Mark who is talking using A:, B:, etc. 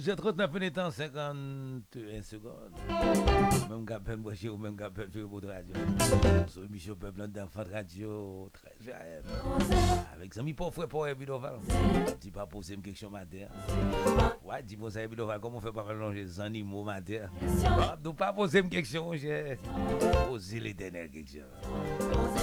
A: J'ai 39 minutes en 51 secondes. Même Gapel, moi, j'ai même Gapel, je suis radio. Sur l'émission Peuple d'Enfant Radio, 13 AM. Avec Zami Pauvre pour Ebidoval. Dis pas poser une question matin. Ouais, dis-moi ça, Ebidoval, comment on fait pas mélanger les animaux matin? Ne pas poser une question, j'ai posé l'éternelle question.